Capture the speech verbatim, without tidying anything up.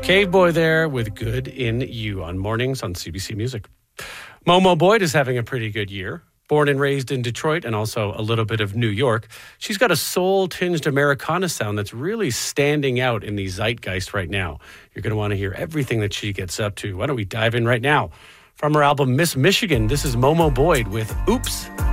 Cave Boy there with Good in You on mornings on C B C Music. Momo Boyd is having a pretty good year. Born and raised in Detroit and also a little bit of New York, she's got a soul-tinged Americana sound that's really standing out in the zeitgeist right now. You're going to want to hear everything that she gets up to. Why don't we dive in right now? From her album Miss Michigan, this is Momo Boyd with Oops.